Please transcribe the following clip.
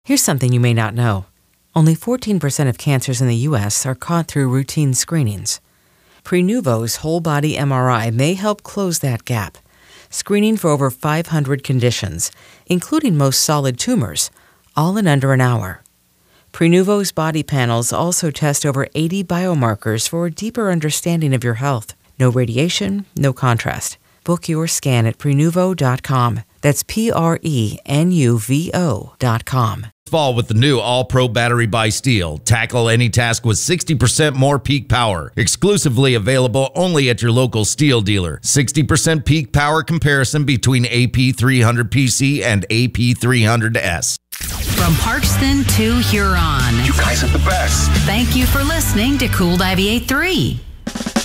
Here's something you may not know. Only 14% of cancers in the U.S. are caught through routine screenings. Prenuvo's whole-body MRI may help close that gap, screening for over 500 conditions, including most solid tumors, all in under an hour. Prenuvo's body panels also test over 80 biomarkers for a deeper understanding of your health. No radiation, no contrast. Book your scan at Prenuvo.com. That's Prenuvo.com. Fall with the new All-Pro battery by Steel. Tackle any task with 60% more peak power. Exclusively available only at your local Steel dealer. 60% peak power comparison between AP300PC and AP300S. From Parkston to Huron. You guys are the best. Thank you for listening to Cool 98.3.